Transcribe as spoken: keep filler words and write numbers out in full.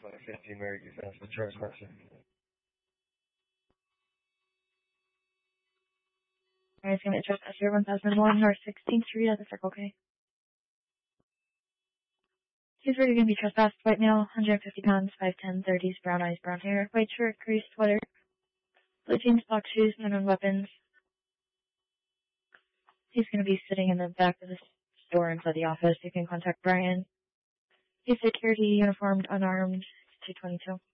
twenty fifteen Merrick Defense Insurance Question. Alright, it's going to address S zero one thousand one North sixteenth Street at the Circle K. He's really going to be trespassed. White male, one hundred fifty pounds, five ten, thirties, brown eyes, brown hair, white shirt, gray sweater, blue jeans, black shoes, no known weapons. He's going to be sitting in the back of the store inside the office. You can contact Brian. He's security, uniformed, unarmed, two twenty-two.